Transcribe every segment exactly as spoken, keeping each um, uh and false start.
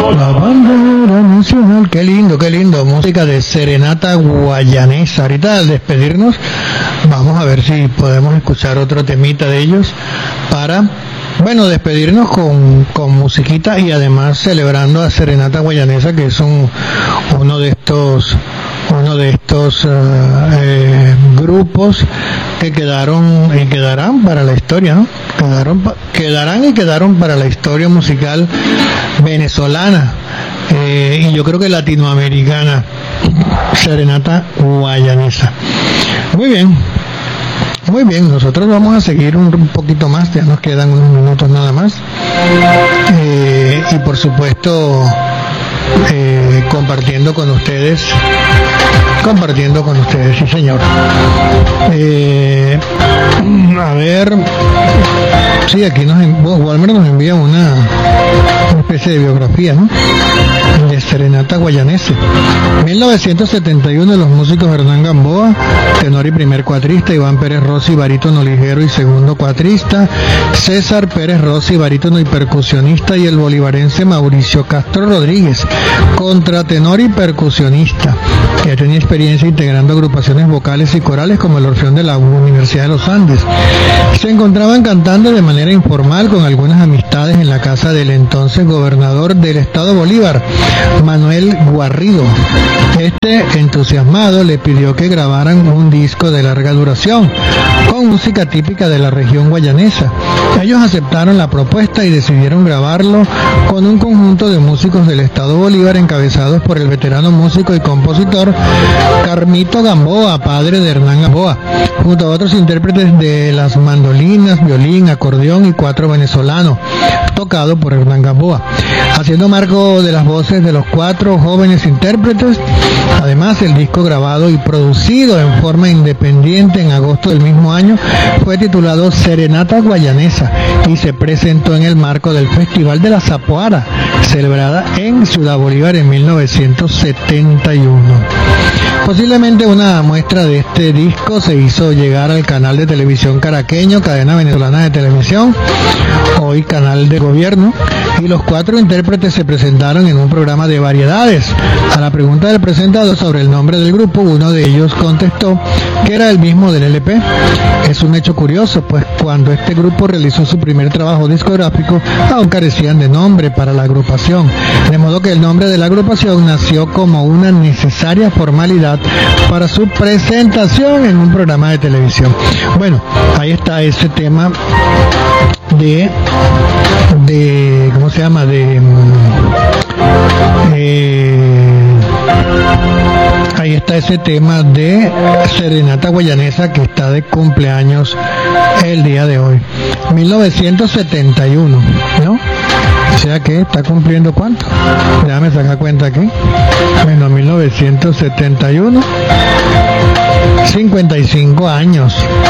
La bandera nacional, qué lindo, qué lindo, música de serenata guayanesa. Ahorita al despedirnos vamos a ver si podemos escuchar otro temita de ellos para, bueno, despedirnos con, con musiquita y además celebrando a Serenata Guayanesa, que es un, uno de estos uno de estos uh, eh, grupos que quedaron y quedarán para la historia, ¿no? Quedaron, quedarán y quedaron para la historia musical venezolana eh, y yo creo que latinoamericana, Serenata Guayanesa. Muy bien, muy bien, nosotros vamos a seguir un, un poquito más, ya nos quedan unos minutos nada más eh, y por supuesto eh, compartiendo con ustedes compartiendo con ustedes, sí señor. Eh, a ver, sí, aquí nos Walmer nos envía una, una especie de biografía, ¿no? De Serenata Guayanesa. mil novecientos setenta y uno, los músicos Hernán Gamboa, tenor y primer cuatrista, Iván Pérez Rossi, barítono ligero y segundo cuatrista, César Pérez Rossi, barítono y percusionista, y el bolivarense Mauricio Castro Rodríguez, contratenor y percusionista, que tenía experiencia integrando agrupaciones vocales y corales como el Orfeón de la Universidad de los Andes. Se encontraban cantando de manera informal con algunas amistades en la casa del entonces gobernador del estado Bolívar, Manuel Guarrido. Este, entusiasmado, le pidió que grabaran un disco de larga duración con música típica de la región guayanesa. Ellos aceptaron la propuesta y decidieron grabarlo con un conjunto de músicos del estado Bolívar encabezados por el veterano músico y compositor Carmito Gamboa, padre de Hernán Gamboa, junto a otros intérpretes de las mandolinas, violín, acordeón y cuatro venezolanos, tocado por Hernán Gamboa, haciendo marco de las voces de los cuatro jóvenes intérpretes. Además, el disco, grabado y producido en forma independiente en agosto del mismo año, fue titulado Serenata Guayanesa y se presentó en el marco del Festival de la Zapuara, celebrada en Ciudad Bolívar en mil novecientos setenta y uno. Posiblemente una muestra de este disco se hizo llegar al canal de televisión caraqueño, cadena venezolana de televisión, hoy canal de gobierno, y los cuatro intérpretes se presentaron en un programa de variedades. A la pregunta del presentador sobre el nombre del grupo, uno de ellos contestó que era el mismo del L P. Es un hecho curioso, pues cuando este grupo realizó su primer trabajo discográfico, aún carecían de nombre para la agrupación, de modo que el nombre de la agrupación nació como una necesaria formalidad para su presentación en un programa de televisión. Bueno, ahí está ese tema de de ¿cómo se llama? de eh, ahí está ese tema de Serenata Guayanesa, que está de cumpleaños el día de hoy, mil novecientos setenta y uno, ¿no? O sea que está cumpliendo ¿cuánto? Déjame sacar cuenta aquí. Bueno, mil novecientos setenta y uno, cincuenta y cinco años.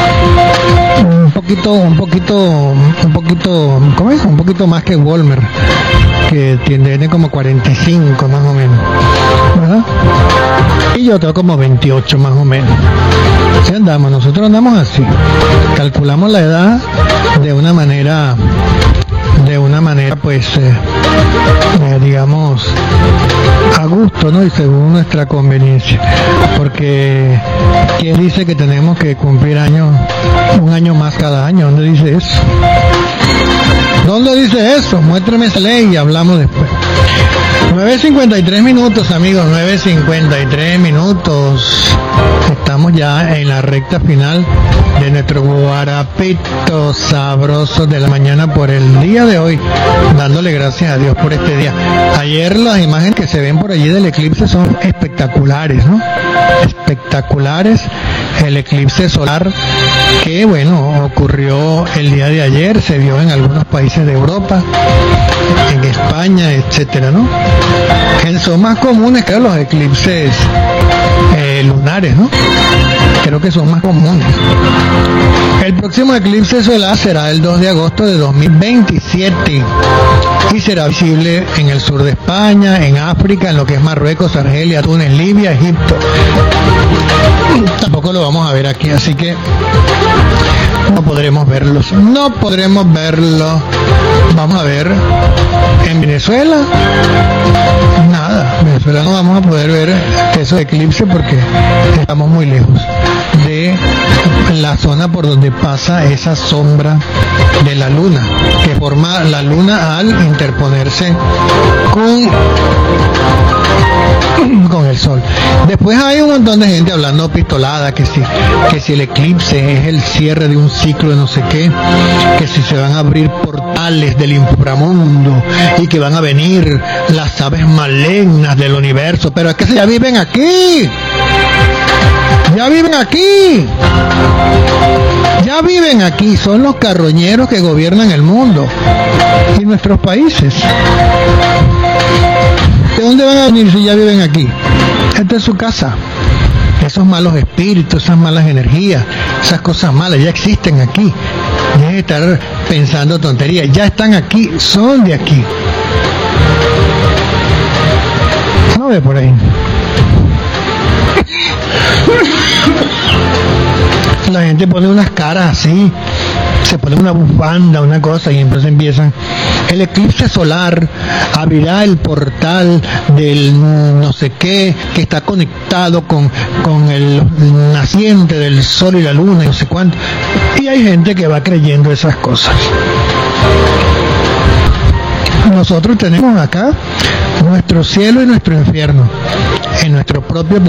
Un poquito, un poquito, un poquito, ¿cómo es? Un poquito más que Walmer, que tiene como cuarenta y cinco más o menos, ¿verdad? Y yo tengo como veintiocho más o menos. Así andamos, nosotros andamos así. Calculamos la edad de una manera de una manera pues eh, eh, digamos a gusto, ¿no? Y según nuestra conveniencia, porque ¿quién dice que tenemos que cumplir años, un año más cada año? ¿Dónde dice eso? ¿Dónde dice eso? Muéstrame esa ley y hablamos después. nueve cincuenta y tres minutos, amigos, nueve cincuenta y tres minutos. Estamos ya en la recta final de nuestro guarapito sabroso de la mañana por el día de hoy, dándole gracias a Dios por este día. Ayer las imágenes que se ven por allí del eclipse son espectaculares, ¿no? Espectaculares. El eclipse solar que, bueno, ocurrió el día de ayer, se vio en algunos países de Europa, en España, etcétera, ¿no? Son más comunes que los eclipses eh, lunares, ¿no? Creo que son más comunes. El próximo eclipse solar será el dos de agosto de dos mil veintisiete y será visible en el sur de España, en África, en lo que es Marruecos, Argelia, Túnez, Libia, Egipto. Tampoco lo vamos a ver aquí, así que no podremos verlos, no podremos verlo. Vamos a ver en Venezuela vamos a poder ver esos eclipses porque estamos muy lejos de la zona por donde pasa esa sombra de la luna, que forma la luna al interponerse con con el sol. Después hay un montón de gente hablando pistolada, que si, que si el eclipse es el cierre de un ciclo de no sé qué, que si se van a abrir portales del inframundo y que van a venir las aves malignas del universo, pero es que ya viven aquí, ya viven aquí, ya viven aquí, son los carroñeros que gobiernan el mundo y nuestros países. ¿De dónde van a venir si ya viven aquí? Esta es su casa. Esos malos espíritus, esas malas energías, esas cosas malas ya existen aquí. Dejen de estar pensando tonterías, ya están aquí, son de aquí. No ve por ahí. La gente pone unas caras así, se pone una bufanda, una cosa, y entonces empiezan. El eclipse solar abrirá el portal del no sé qué, que está conectado con, con el naciente del sol y la luna y no sé cuánto. Y hay gente que va creyendo esas cosas. Nosotros tenemos acá nuestro cielo y nuestro infierno en nuestro propio